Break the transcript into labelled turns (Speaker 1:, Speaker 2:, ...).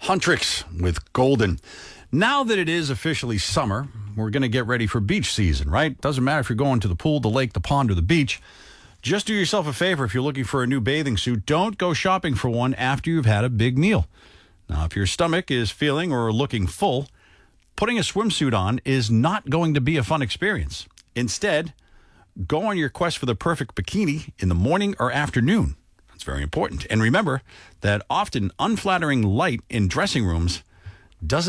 Speaker 1: Huntrix with Golden. Now that it is officially summer, we're going to get ready for beach season, right? Doesn't matter if you're going to the pool, the lake, the pond, or the beach. Just do yourself a favor if you're looking for a new bathing suit. Don't go shopping for one after you've had a big meal. Now, if your stomach is feeling or looking full, putting a swimsuit on is not going to be a fun experience. Instead, go on your quest for the perfect bikini in the morning or afternoon. That's very important. And remember that often unflattering light in dressing rooms doesn't